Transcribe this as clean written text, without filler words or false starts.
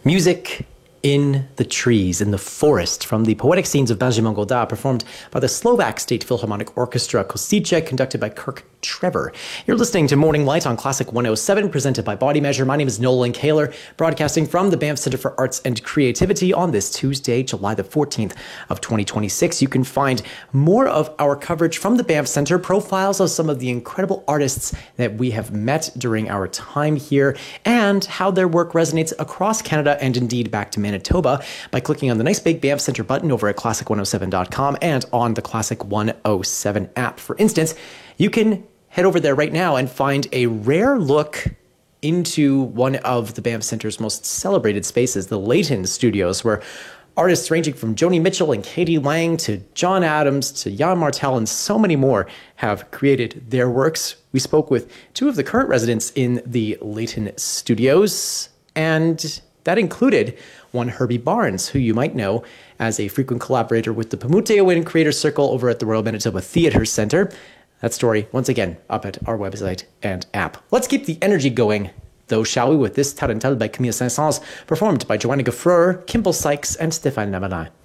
Music in the trees, in the forest, from the poetic scenes of Benjamin Godard, performed by the Slovak State Philharmonic Orchestra Košice, conducted by Kirk Trevor. You're listening to Morning Light on Classic 107, presented by Body Measure. My name is Nolan Kaler, broadcasting from the Banff Center for Arts and Creativity on this Tuesday, July the 14th of 2026. You can find more of our coverage from the Banff Center, profiles of some of the incredible artists that we have met during our time here, and how their work resonates across Canada and indeed back to Manitoba by clicking on the nice big Banff Center button over at classic107.com and on the Classic 107 app. For instance, you can head over there right now and find a rare look into one of the Banff Center's most celebrated spaces, the Layton Studios, where artists ranging from Joni Mitchell and Katie Lang to John Adams to Jan Martel and so many more have created their works. We spoke with two of the current residents in the Layton Studios, and that included one Herbie Barnes, who you might know as a frequent collaborator with the Pumuteo Creator Circle over at the Royal Manitoba Theatre Centre. That story, once again, up at our website and app. Let's keep the energy going, though, shall we, with this Tarantelle by Camille Saint-Saëns, performed by Joanna Gaffreur, Kimball Sykes, and Stéphane Lamalin.